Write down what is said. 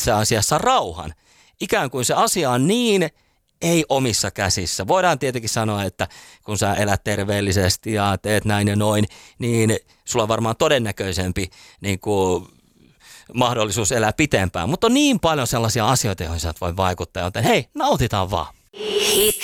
itse asiassa rauhan. Ikään kuin se asia on niin ei omissa käsissä. Voidaan tietenkin sanoa, että kun sä elät terveellisesti ja teet näin ja noin, niin sulla on varmaan todennäköisempi niin kuin mahdollisuus elää pitempään. Mutta on niin paljon sellaisia asioita, joihin sä et voi vaikuttaa, joten hei, nautitaan vaan. Hit